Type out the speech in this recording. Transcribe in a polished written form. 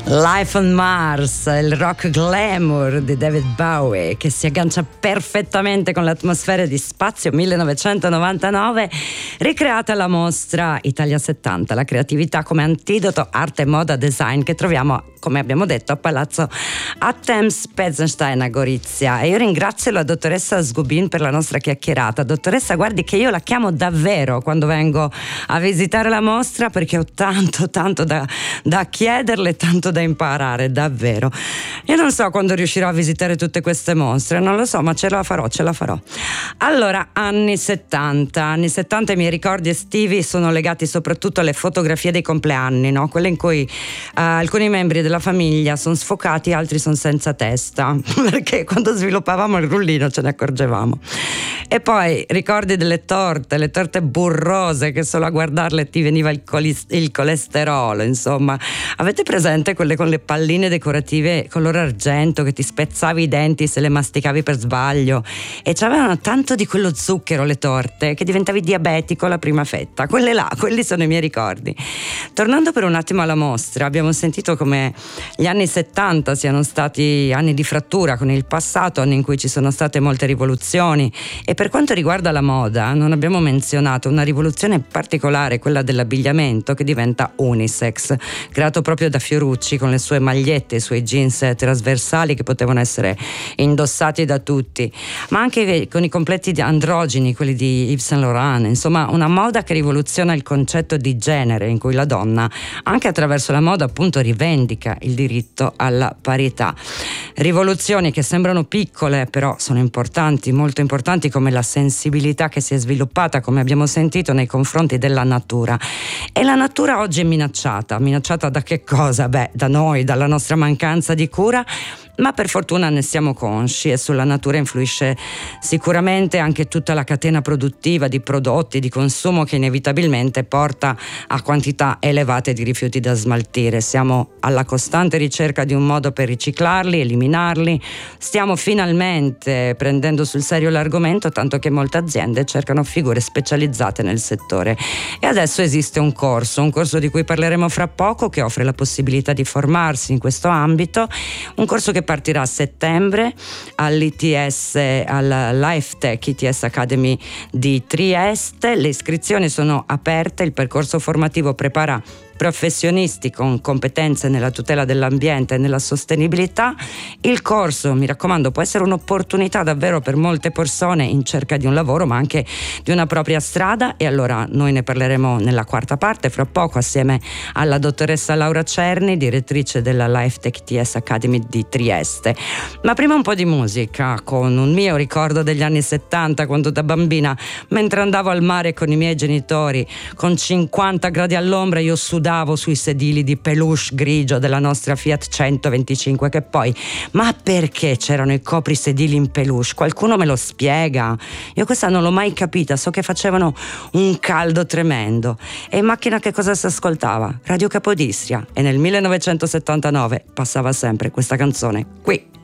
Life on Mars, il rock glamour di David Bowie, che si aggancia perfettamente con l'atmosfera di Spazio 1999, ricreata alla mostra Italia 70, la creatività come antidoto, arte, moda, design, che troviamo, come abbiamo detto, a Palazzo Attems-Pezenstein a Gorizia. E io ringrazio la dottoressa Sgubin per la nostra chiacchierata. Dottoressa, guardi che io la chiamo davvero quando vengo a visitare la mostra, perché ho tanto da chiederle, tanto da imparare, davvero. Io non so quando riuscirò a visitare tutte queste mostre, non lo so, ma ce la farò. Allora, anni 70 i miei ricordi estivi sono legati soprattutto alle fotografie dei compleanni, no? Quelle in cui alcuni membri della famiglia sono sfocati, altri sono senza testa, perché quando sviluppavamo il rullino ce ne accorgevamo. E poi ricordi delle torte, le torte burrose che solo a guardarle ti veniva il colesterolo, insomma. Avete presente quelle con le palline decorative color argento che ti spezzavi i denti se le masticavi per sbaglio? E c'avevano tanto di quello zucchero le torte che diventavi diabetico alla prima fetta. Quelli sono i miei ricordi. Tornando per un attimo alla mostra, abbiamo sentito come gli anni 70 siano stati anni di frattura con il passato, anni in cui ci sono state molte rivoluzioni. E per quanto riguarda la moda, non abbiamo menzionato una rivoluzione particolare, quella dell'abbigliamento, che diventa unisex, creato proprio da Fiorucci, con le sue magliette, i suoi jeans trasversali che potevano essere indossati da tutti, ma anche con i completi androgeni, quelli di Yves Saint Laurent. Insomma, una moda che rivoluziona il concetto di genere, in cui la donna, anche attraverso la moda, appunto, rivendica il diritto alla parità. Rivoluzioni che sembrano piccole, però sono importanti, molto importanti, come la sensibilità che si è sviluppata, come abbiamo sentito, nei confronti della natura. E la natura oggi è minacciata da che cosa? Beh, da noi, dalla nostra mancanza di cura, ma per fortuna ne siamo consci, e sulla natura influisce sicuramente anche tutta la catena produttiva di prodotti di consumo, che inevitabilmente porta a quantità elevate di rifiuti da smaltire. Siamo alla costante ricerca di un modo per riciclarli, eliminarli. Stiamo finalmente prendendo sul serio l'argomento, tanto che molte aziende cercano figure specializzate nel settore. E adesso esiste un corso di cui parleremo fra poco, che offre la possibilità di formarsi in questo ambito, un corso che partirà a settembre all'ITS, alla LifeTech ITS Academy di Trieste. Le iscrizioni sono aperte, il percorso formativo prepara professionisti con competenze nella tutela dell'ambiente e nella sostenibilità. Il corso, mi raccomando, può essere un'opportunità davvero per molte persone in cerca di un lavoro, ma anche di una propria strada. E allora noi ne parleremo nella quarta parte fra poco, assieme alla dottoressa Laura Cerni, direttrice della LifeTech ITS Academy di Trieste. Ma prima un po' di musica, con un mio ricordo degli anni 70, quando da bambina, mentre andavo al mare con i miei genitori, con 50 gradi all'ombra, io sudavo sui sedili di peluche grigio della nostra Fiat 125, che poi, ma perché c'erano i coprisedili in peluche? Qualcuno me lo spiega? Io questa non l'ho mai capita, so che facevano un caldo tremendo. E in macchina che cosa si ascoltava? Radio Capodistria, e nel 1979 passava sempre questa canzone qui.